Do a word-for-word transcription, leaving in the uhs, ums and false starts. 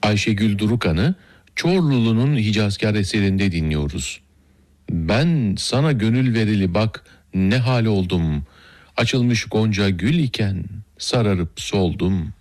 Ayşegül Durukan'ı Çorlulu'nun Hicazkar eserinde dinliyoruz. Ben sana gönül verili bak ne hal oldum, açılmış gonca gül iken sararıp soldum.